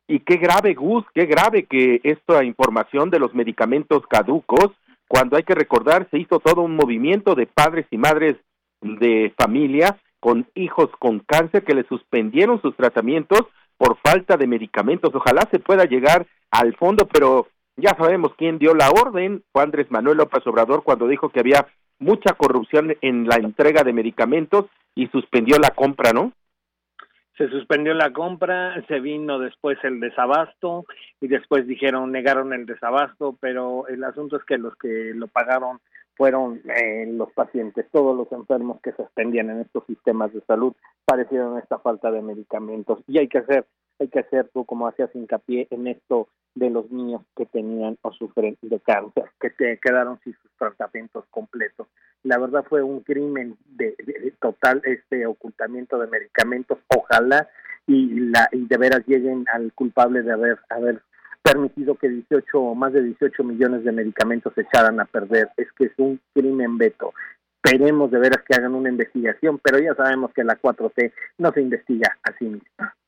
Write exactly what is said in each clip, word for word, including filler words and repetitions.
Y qué grave, Gus, qué grave que esta información de los medicamentos caducos, cuando hay que recordar, se hizo todo un movimiento de padres y madres de familia con hijos con cáncer que le suspendieron sus tratamientos por falta de medicamentos. Ojalá se pueda llegar al fondo, pero ya sabemos quién dio la orden, fue Andrés Manuel López Obrador, cuando dijo que había mucha corrupción en la entrega de medicamentos y suspendió la compra, ¿no? Se suspendió la compra, se vino después el desabasto y después dijeron, negaron el desabasto, pero el asunto es que los que lo pagaron fueron eh, los pacientes, todos los enfermos que se atendían en estos sistemas de salud padecieron esta falta de medicamentos y hay que hacer, hay que hacer tú como hacías hincapié en esto de los niños que tenían o sufren de cáncer, que te quedaron sin sus tratamientos completos. La verdad fue un crimen de, de, de total este ocultamiento de medicamentos, ojalá y la y de veras lleguen al culpable de haber haber permitido que dieciocho más de dieciocho millones de medicamentos se echaran a perder. Es que es un crimen, Beto. Esperemos de veras que hagan una investigación, pero ya sabemos que la cuatro T no se investiga a sí misma.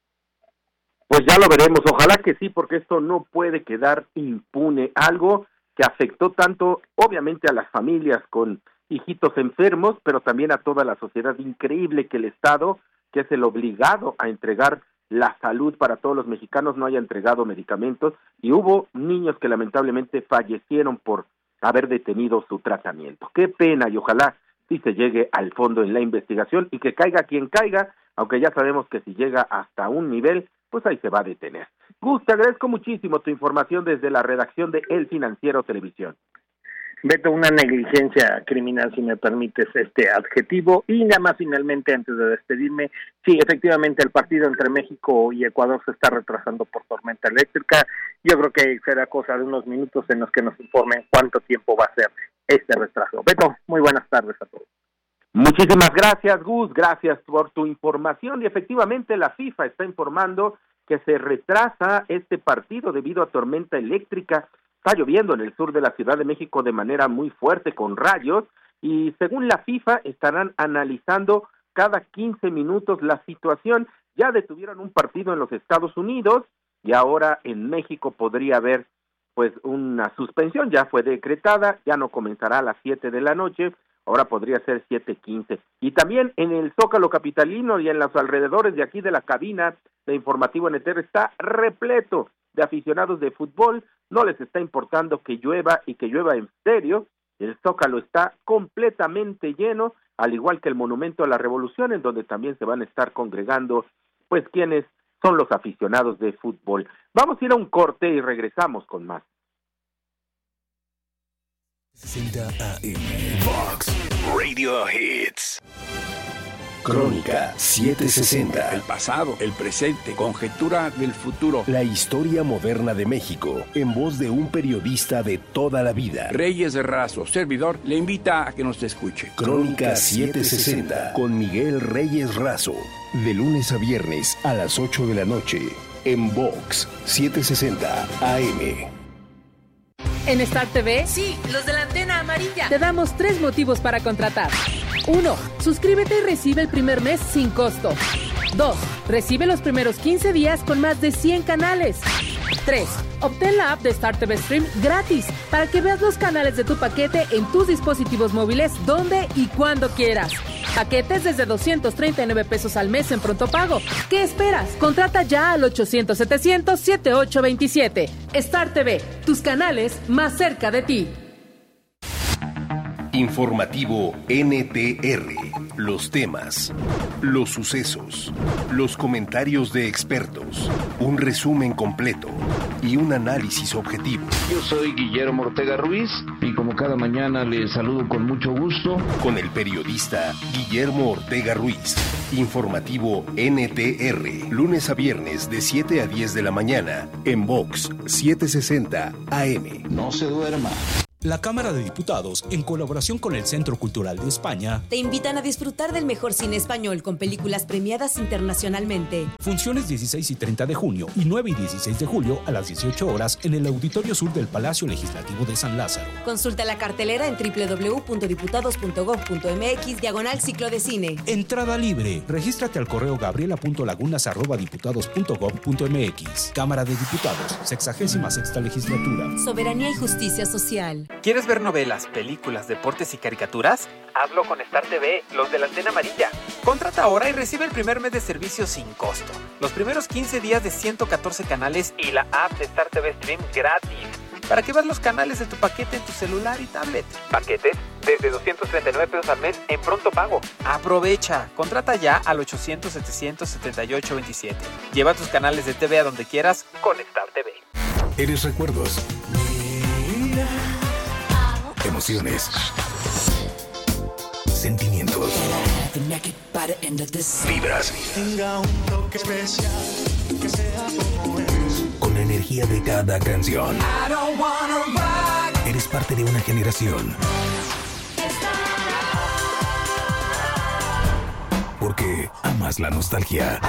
Pues ya lo veremos, ojalá que sí, porque esto no puede quedar impune. Algo que afectó tanto, obviamente, a las familias con hijitos enfermos, pero también a toda la sociedad. Increíble que el Estado, que es el obligado a entregar la salud para todos los mexicanos, no haya entregado medicamentos, y hubo niños que lamentablemente fallecieron por haber detenido su tratamiento. Qué pena, y ojalá sí se llegue al fondo en la investigación y que caiga quien caiga, aunque ya sabemos que si llega hasta un nivel, pues ahí se va a detener. Gus, te agradezco muchísimo tu información desde la redacción de El Financiero Televisión. Beto, una negligencia criminal, si me permites este adjetivo. Y nada más finalmente, antes de despedirme, sí, efectivamente el partido entre México y Ecuador se está retrasando por tormenta eléctrica. Yo creo que será cosa de unos minutos en los que nos informen cuánto tiempo va a ser este retraso. Beto, muy buenas tardes a todos. Muchísimas gracias, Gus, gracias por tu información. Y efectivamente la FIFA está informando que se retrasa este partido debido a tormenta eléctrica. Está lloviendo en el sur de la Ciudad de México de manera muy fuerte con rayos y según la FIFA estarán analizando cada quince minutos la situación. Ya detuvieron un partido en los Estados Unidos y ahora en México podría haber pues una suspensión, ya fue decretada, ya no comenzará a las siete de la noche, ahora podría ser siete quince. Y también en el Zócalo capitalino y en los alrededores de aquí de la cabina de Informativo N T R está repleto de aficionados de fútbol. No les está importando que llueva y que llueva en serio. El Zócalo está completamente lleno, al igual que el Monumento a la Revolución, en donde también se van a estar congregando, pues, quienes son los aficionados de fútbol. Vamos a ir a un corte y regresamos con más. sesenta A M Vox Radio Hits. Crónica setecientos sesenta. El pasado, el presente, conjetura del futuro. La historia moderna de México, en voz de un periodista de toda la vida. Reyes Razo, servidor, le invita a que nos escuche. Crónica setecientos sesenta, con Miguel Reyes Razo. De lunes a viernes a las ocho de la noche, en Vox setecientos sesenta A M. En Star T V, sí, los de la antena amarilla, te damos tres motivos para contratar. Uno, suscríbete y recibe el primer mes sin costo. Dos, recibe los primeros quince días con más de cien canales. Tres, obtén la app de Star T V Stream gratis para que veas los canales de tu paquete en tus dispositivos móviles donde y cuando quieras. Paquetes desde doscientos treinta y nueve pesos al mes en pronto pago. ¿Qué esperas? Contrata ya al ochocientos setecientos setenta y ocho veintisiete. Star T V, tus canales más cerca de ti. Informativo N T R. Los temas, los sucesos, los comentarios de expertos, un resumen completo y un análisis objetivo. Yo soy Guillermo Ortega Ruiz y como cada mañana les saludo con mucho gusto. Con el periodista Guillermo Ortega Ruiz. Informativo N T R. Lunes a viernes de siete a diez de la mañana en Vox setecientos sesenta A M. No se duerma. La Cámara de Diputados, en colaboración con el Centro Cultural de España, te invitan a disfrutar del mejor cine español con películas premiadas internacionalmente. Funciones dieciséis y treinta de junio y nueve y dieciséis de julio a las dieciocho horas en el Auditorio Sur del Palacio Legislativo de San Lázaro. Consulta la cartelera en doble u doble u doble u punto diputados punto gob punto eme equis diagonal ciclo de cine. Entrada libre. Regístrate al correo gabriela punto lagunas arroba diputados punto gob punto eme equis. Cámara de Diputados, sexagésima sexta legislatura. Soberanía y justicia social. ¿Quieres ver novelas, películas, deportes y caricaturas? Hazlo con Star T V, los de la antena amarilla. Contrata ahora y recibe el primer mes de servicio sin costo. Los primeros quince días de ciento catorce canales y la app de Star T V Stream gratis. Para que veas los canales de tu paquete en tu celular y tablet. Paquetes desde doscientos treinta y nueve pesos al mes en pronto pago. Aprovecha. Contrata ya al ochocientos, setecientos setenta y ocho veintisiete. Lleva tus canales de T V a donde quieras con Star T V. Eres recuerdos. Emociones. Sentimientos. Vibras. Con la energía de cada canción. Eres parte de una generación. Porque amas la nostalgia.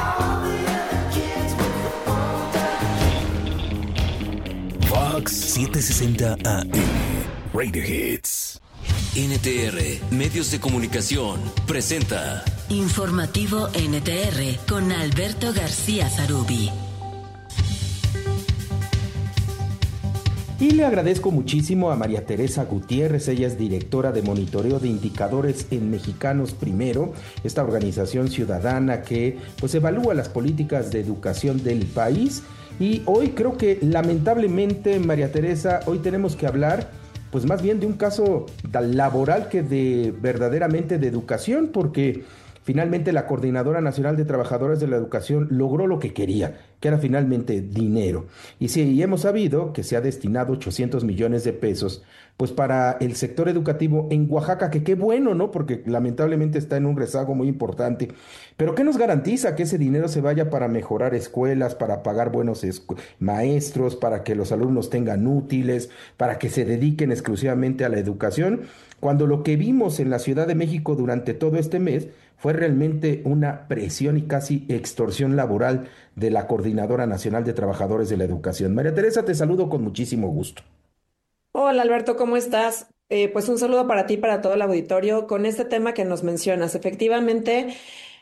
Fox setecientos sesenta A M. Radio Hits. N T R, Medios de Comunicación, presenta Informativo N T R con Alberto García Zarubi. Y le agradezco muchísimo a María Teresa Gutiérrez, ella es directora de monitoreo de indicadores en Mexicanos Primero, esta organización ciudadana que pues evalúa las políticas de educación del país. Y hoy creo que lamentablemente, María Teresa, hoy tenemos que hablar pues más bien de un caso laboral que de verdaderamente de educación, porque finalmente la Coordinadora Nacional de Trabajadores de la Educación logró lo que quería, que era finalmente dinero. Y sí, y hemos sabido que se ha destinado ochocientos millones de pesos pues para el sector educativo en Oaxaca, que qué bueno, ¿no? Porque lamentablemente está en un rezago muy importante. Pero ¿qué nos garantiza que ese dinero se vaya para mejorar escuelas, para pagar buenos escu- maestros, para que los alumnos tengan útiles, para que se dediquen exclusivamente a la educación? Cuando lo que vimos en la Ciudad de México durante todo este mes fue realmente una presión y casi extorsión laboral de la Coordinadora Nacional de Trabajadores de la Educación. María Teresa, te saludo con muchísimo gusto. Hola Alberto, ¿cómo estás? Eh, pues un saludo para ti y para todo el auditorio con este tema que nos mencionas. Efectivamente,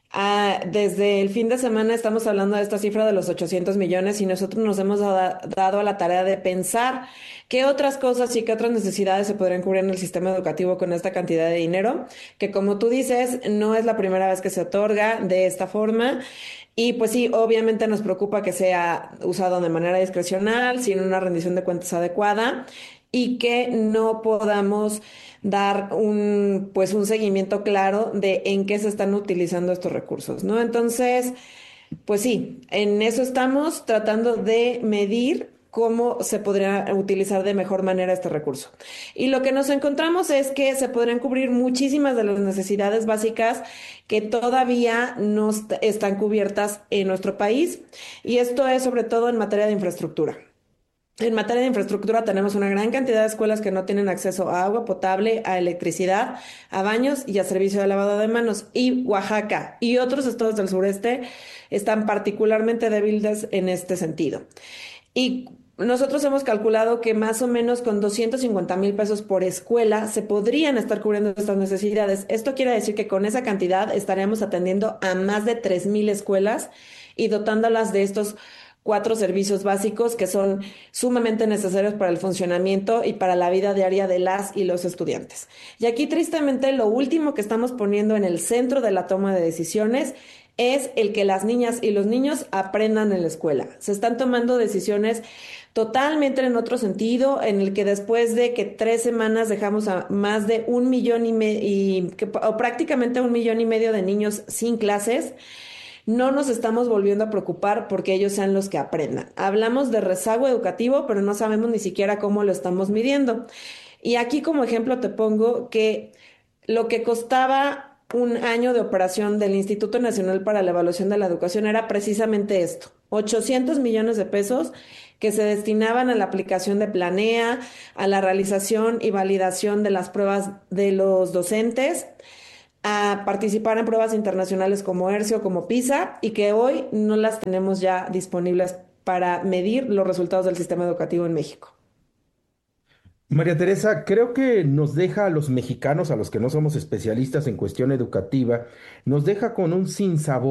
ah, desde el fin de semana estamos hablando de esta cifra de los ochocientos millones y nosotros nos hemos da- dado a la tarea de pensar qué otras cosas y qué otras necesidades se podrían cubrir en el sistema educativo con esta cantidad de dinero, que como tú dices, no es la primera vez que se otorga de esta forma. Y pues sí, obviamente nos preocupa que sea usado de manera discrecional, sin una rendición de cuentas adecuada y que no podamos dar un pues un seguimiento claro de en qué se están utilizando estos recursos, ¿no? Entonces, pues sí, en eso estamos tratando de medir cómo se podría utilizar de mejor manera este recurso. Y lo que nos encontramos es que se podrían cubrir muchísimas de las necesidades básicas que todavía no est- están cubiertas en nuestro país, y esto es sobre todo en materia de infraestructura. En materia de infraestructura tenemos una gran cantidad de escuelas que no tienen acceso a agua potable, a electricidad, a baños y a servicio de lavado de manos. Y Oaxaca y otros estados del sureste están particularmente débiles en este sentido. Y nosotros hemos calculado que más o menos con doscientos cincuenta mil pesos por escuela se podrían estar cubriendo estas necesidades. Esto quiere decir que con esa cantidad estaríamos atendiendo a más de tres mil escuelas y dotándolas de estos cuatro servicios básicos que son sumamente necesarios para el funcionamiento y para la vida diaria de las y los estudiantes. Y aquí, tristemente, lo último que estamos poniendo en el centro de la toma de decisiones es el que las niñas y los niños aprendan en la escuela. Se están tomando decisiones totalmente en otro sentido, en el que después de que tres semanas dejamos a más de un millón y, me- y que, o prácticamente un millón y medio de niños sin clases, no nos estamos volviendo a preocupar porque ellos sean los que aprendan. Hablamos de rezago educativo, pero no sabemos ni siquiera cómo lo estamos midiendo. Y aquí como ejemplo te pongo que lo que costaba un año de operación del Instituto Nacional para la Evaluación de la Educación era precisamente esto. ochocientos millones de pesos que se destinaban a la aplicación de Planea, a la realización y validación de las pruebas de los docentes, a participar en pruebas internacionales como ERCE o como PISA, y que hoy no las tenemos ya disponibles para medir los resultados del sistema educativo en México. María Teresa, creo que nos deja a los mexicanos, a los que no somos especialistas en cuestión educativa, nos deja con un sinsabor